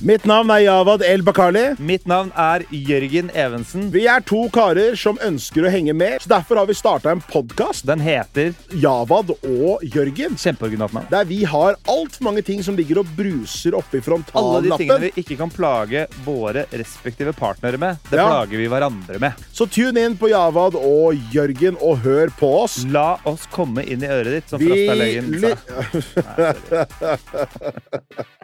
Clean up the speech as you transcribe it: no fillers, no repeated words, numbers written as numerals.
Mitt navn Javad El Bakali. Mitt navn Jørgen Evensen. Vi 2 karer som ønsker å henge med, så derfor har vi startet en podcast. Den heter Javad og Jørgen. Kjempeoriginalt navn. Der vi har alt for mange ting som ligger og bruser oppe i Alle de tingene frontallappen. vi ikke kan plage våre respektive partnere med, det Ja. plager vi hverandre med. Så tune inn på Javad og Jørgen og hør på oss. La oss komme inn i øret ditt, som Vi Frasta Løyen sa. ly- Nei, sorry.